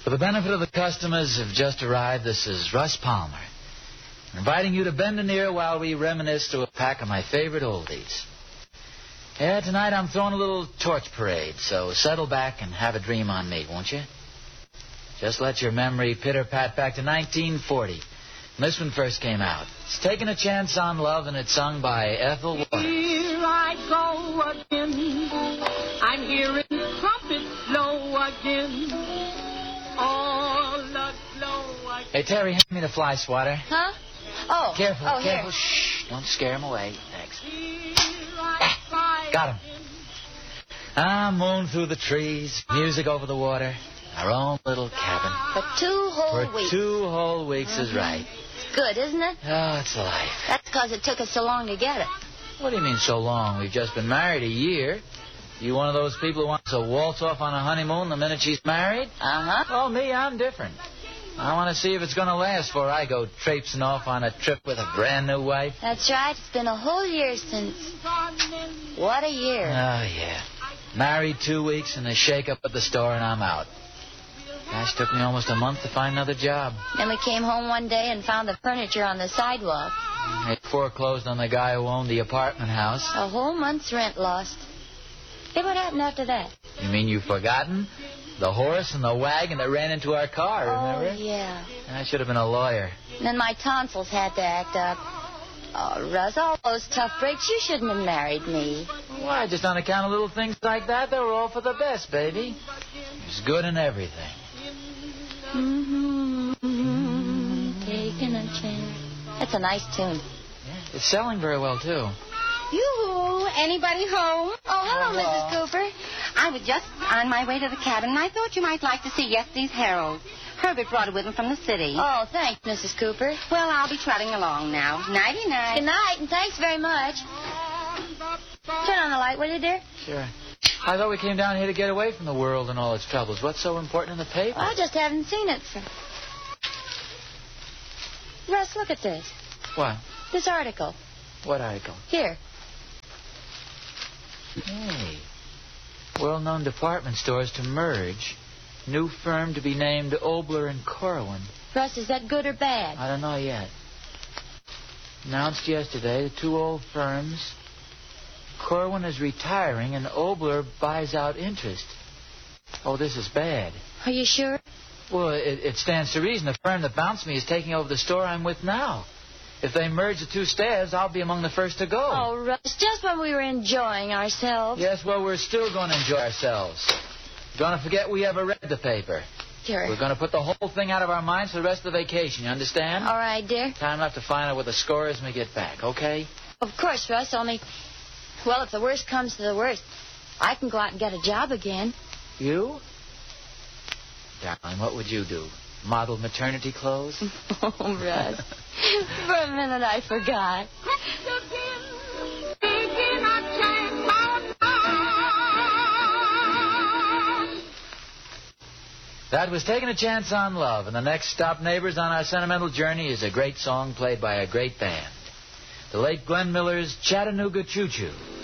For the benefit of the customers who've just arrived, this is Russ Palmer, inviting you to bend an ear while we reminisce to a pack of my favorite oldies. Yeah, tonight I'm throwing a little torch parade, so settle back and have a dream on me, won't you? Just let your memory pitter-pat back to 1940, when this one first came out. It's Taking a Chance on Love, and it's sung by Ethel Waters. Here I go again. I'm hearing trumpets blow again. All aglow again. Hey, Terry, hand me the fly swatter. Huh? Oh. Careful, careful. Here. Shh, don't scare him away. Thanks. Got him. Moon through the trees, music over the water, our own little cabin. For 2 whole weeks. For 2 whole weeks is right. It's good, isn't it? Oh, it's life. That's because it took us so long to get it. What do you mean so long? We've just been married a year. You one of those people who wants to waltz off on a honeymoon the minute she's married? Uh-huh. Oh, me, I'm different. I want to see if it's going to last before I go traipsing off on a trip with a brand new wife. That's right. It's been a whole year since... What a year. Oh, yeah. Married 2 weeks and a shake-up at the store and I'm out. Gosh, took me almost a month to find another job. Then we came home one day and found the furniture on the sidewalk. They foreclosed on the guy who owned the apartment house. A whole month's rent lost. Hey, what happened after that? You mean you've forgotten? The horse and the wagon that ran into our car, remember? Oh, yeah. I should have been a lawyer. And then my tonsils had to act up. Oh, Russ, all those tough breaks, you shouldn't have married me. Why, just on account of little things like that, they were all for the best, baby. It was good in everything. Taking a chance. That's a nice tune. Yeah, it's selling very well, too. Yoo-hoo, anybody home? Oh, hello, Mrs. Cooper. I was just on my way to the cabin, and I thought you might like to see yesterday's Herald. Herbert brought it with him from the city. Oh, thanks, Mrs. Cooper. Well, I'll be trotting along now. Nighty-night. Good night, and thanks very much. Turn on the light, will you, dear? Sure. I thought we came down here to get away from the world and all its troubles. What's so important in the paper? I just haven't seen it, sir. Russ, look at this. What? This article. What article? Here. Hey. Well-known department stores to merge. New firm to be named Obler and Corwin. Russ, is that good or bad? I don't know yet. Announced yesterday, the 2 old firms. Corwin is retiring and Obler buys out interest. Oh, this is bad. Are you sure? Well, it stands to reason. The firm that bounced me is taking over the store I'm with now. If they merge the 2 stairs, I'll be among the first to go. Oh, Russ, just when we were enjoying ourselves. Yes, well, we're still going to enjoy ourselves. Don't forget we ever read the paper. Sure. We're going to put the whole thing out of our minds for the rest of the vacation, you understand? All right, dear. Time enough to find out what the score is when we get back, okay? Of course, Russ, only... Well, if the worst comes to the worst, I can go out and get a job again. You? Darling, what would you do? Model maternity clothes? Oh, Russ. For a minute, I forgot. That was Taking a Chance on Love, and the next stop, neighbors, on our sentimental journey is a great song played by a great band. The late Glenn Miller's Chattanooga Choo Choo.